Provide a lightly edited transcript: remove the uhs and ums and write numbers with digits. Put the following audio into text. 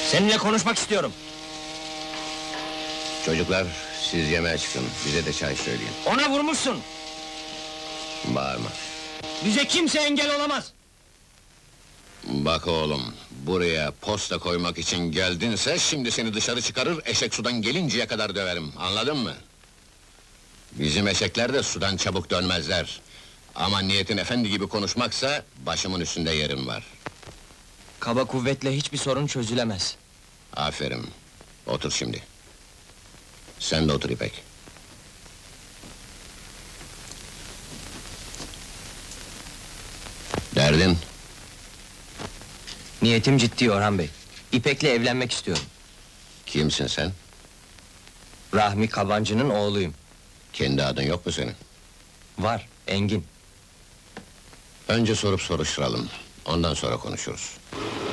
Seninle konuşmak istiyorum. Çocuklar, siz yemeğe çıkın, bize de çay söyleyin. Ona vurmuşsun. Bağırma. Bize kimse engel olamaz. Bak oğlum, buraya posta koymak için geldinse... ...şimdi seni dışarı çıkarır, eşek sudan gelinceye kadar döverim, anladın mı? Bizim eşekler de sudan çabuk dönmezler. Ama niyetin efendi gibi konuşmaksa... ...başımın üstünde yerim var. Kaba kuvvetle hiçbir sorun çözülemez. Aferin, otur şimdi. Sen de otur İpek. Derdin? Niyetim ciddi Orhan Bey. İpek'le evlenmek istiyorum. Kimsin sen? Rahmi Kabancı'nın oğluyum. Kendi adın yok mu senin? Var, Engin. Önce sorup soruşturalım, ondan sonra konuşuruz.